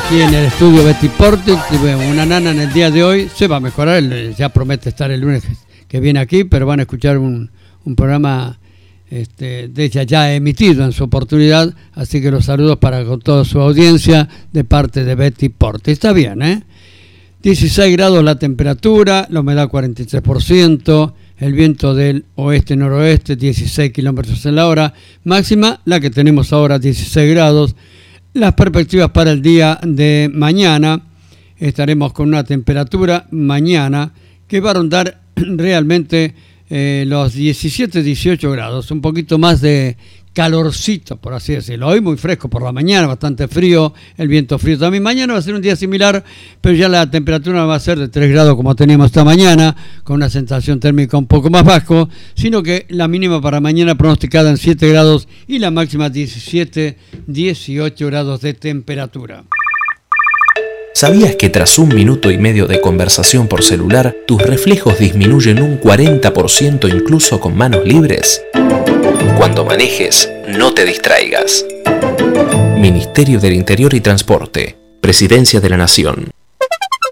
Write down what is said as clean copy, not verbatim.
aquí en el estudio Betty Porte. Una nana en el día de hoy se va a mejorar, ya promete estar el lunes que viene aquí, pero van a escuchar un programa de ella ya emitido en su oportunidad, así que los saludos para con toda su audiencia de parte de Betty Porte. Está bien, 16 grados la temperatura, la humedad 43%, el viento del oeste-noroeste 16 kilómetros en la hora, máxima la que tenemos ahora 16 grados. Las perspectivas para el día de mañana, estaremos con una temperatura mañana que va a rondar realmente los 17-18 grados, un poquito más de calorcito, por así decirlo. Hoy muy fresco por la mañana, bastante frío, el viento frío también. Mañana va a ser un día similar, pero ya la temperatura va a ser de 3 grados como teníamos esta mañana, con una sensación térmica un poco más bajo, sino que la mínima para mañana pronosticada en 7 grados y la máxima 17-18 grados de temperatura. ¿Sabías que tras 1 minuto y medio de conversación por celular, tus reflejos disminuyen un 40% incluso con manos libres? Cuando manejes, no te distraigas. Ministerio del Interior y Transporte, Presidencia de la Nación.